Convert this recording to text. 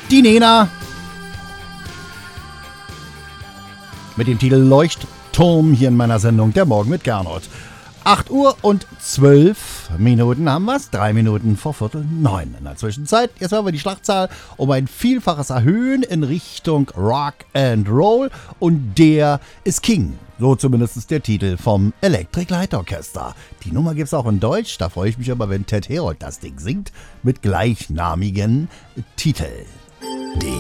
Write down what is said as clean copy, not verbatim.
Die Nena mit dem Titel Leuchtturm hier in meiner Sendung Der Morgen mit Gernot. 8 Uhr und 12 Minuten haben wir's. 3 Minuten vor 8:45. In der Zwischenzeit, jetzt werden wir die Schlachtzahl um ein Vielfaches erhöhen in Richtung Rock and Roll. Und der ist King. So zumindest der Titel vom Electric Light Orchestra. Die Nummer gibt's auch in Deutsch. Da freue ich mich aber, wenn Ted Herold das Ding singt. Mit gleichnamigen Titel.